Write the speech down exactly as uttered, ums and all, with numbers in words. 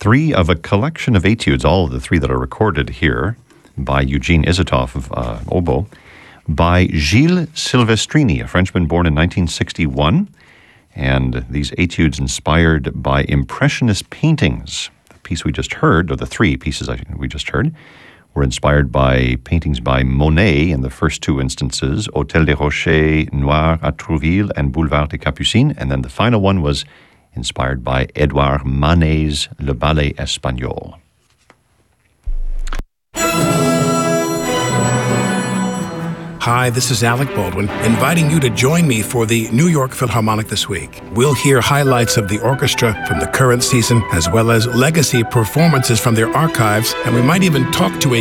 three of a collection of etudes, all of the three that are recorded here, by Eugene Isatoff of uh, oboe, by Gilles Silvestrini, a Frenchman born in nineteen sixty-one. And these etudes inspired by Impressionist paintings. The piece we just heard, or the three pieces we just heard, were inspired by paintings by Monet in the first two instances, Hôtel des Rochers, Noir à Trouville, and Boulevard des Capucines. And then the final one was inspired by Edouard Manet's Le Ballet Espagnol. Hi, this is Alec Baldwin, inviting you to join me for the New York Philharmonic this week. We'll hear highlights of the orchestra from the current season, as well as legacy performances from their archives, and we might even talk to a